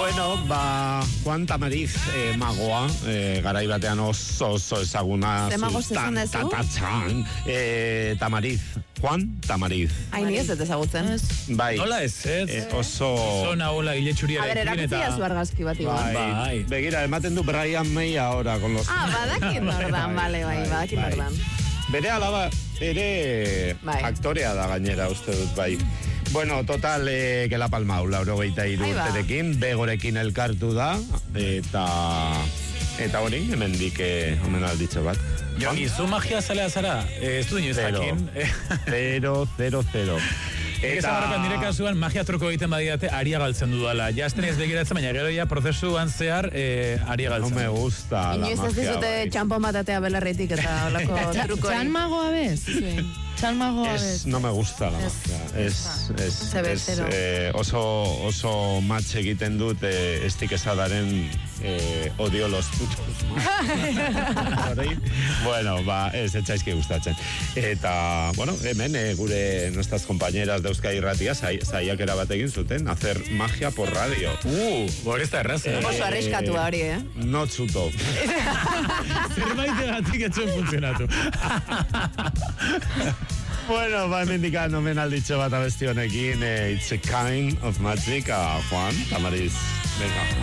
Bueno, Juan Tamariz magoa, garai batean oso ezaguna. Ze mago zesan dezu? Tamariz. Juan Tamariz. Haini ez ezagutzen. Bai. Nola ez? Oso... Zona hola iletxuriarekin A ver, erakutsia zu argazki bat igual. Bai. Begira, ematen du Brian May ahora con los... Badakin ordan, bale, badakin ordan. Bere alaba, ere aktorea da gainera, uste dut, bai. Bueno, total, que la palmau, 83 urterekin, begorekin elkartu da, eta hori, hemendik omenalditxo bat. Jo, izu magia zalea zara? Ez du inoiz jakin. 0. Eta barrokan nire kasuan magia troko egiten badidate aria galtzen dudala. Jazten ez begiratzen, baina gero ja prozesuan zehar aria galtzen. No me gusta la magia. Inoiz ez dizute txampon batatea belarretik eta olako truko. Txan magoa bez? Txan magoa bez? No me gusta la magia. Oso match egiten dut estik esadaren odio los putos. Bueno, ez etxaizki gustatzen. Eta, bueno, hemen gure nuestras compañeras de Euskadi Irratia saiakera bat egin zuten, hacer magia por radio. Hori ez da erraza. Oso arriskatua hori, Not so top. Zerbaitegatik etxuen funtzionatu. Bueno, hemendikan omenalditxo bat abesti honekin, It's a Kind of Magic, Juan Tamariz. Venga.